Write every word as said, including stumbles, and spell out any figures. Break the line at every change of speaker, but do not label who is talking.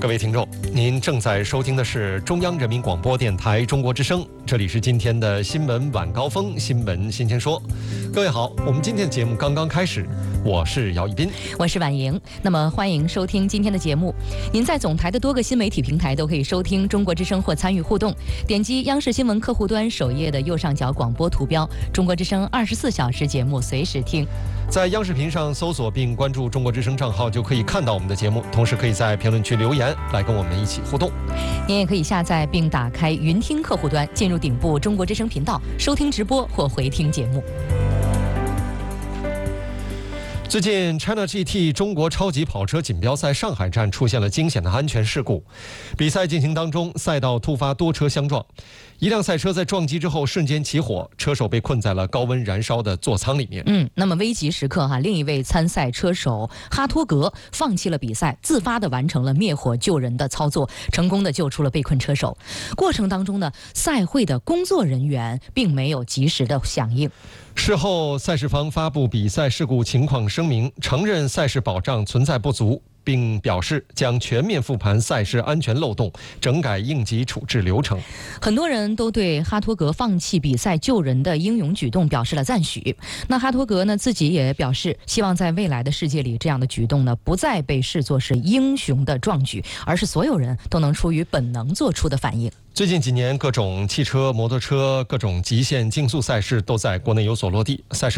各位听众，您正在收听的是中央人民广播电台中国之声，这里是今天的新闻晚高峰，新闻新鲜说。各位好，我们今天的节目刚刚开始，我是姚一斌，
我是婉莹。那么欢迎收听今天的节目。您在总台的多个新媒体平台都可以收听中国之声或参与互动，点击央视新闻客户端首页的右上角广播图标，中国之声二十四小时节目随时听。
在央视频上搜索并关注中国之声账号，就可以看到我们的节目，同时可以在评论区留言来跟我们一起互动。
您也可以下载并打开云听客户端，进入顶部中国之声频道，收听直播或回听节目。
最近 China G T 中国超级跑车锦标赛上海站出现了惊险的安全事故。比赛进行当中，赛道突发多车相撞，一辆赛车在撞击之后瞬间起火，车手被困在了高温燃烧的座舱里面。
嗯，那么危急时刻哈，另一位参赛车手哈托格放弃了比赛，自发的完成了灭火救人的操作，成功的救出了被困车手。过程当中呢，赛会的工作人员并没有及时的响应。
事后，赛事方发布比赛事故情况声明，承认赛事保障存在不足，并表示将全面复盘赛事安全漏洞，整改应急处置流程。
很多人都对哈托格放弃比赛救人的英勇举动表示了赞许。那哈托格呢自己也表示，希望在未来的世界里，这样的举动呢不再被视作是英雄的壮举，而是所有人都能出于本能做出的反应。
最近几年，各种汽车、摩托车、各种极限竞速赛事都在国内有所落地，赛事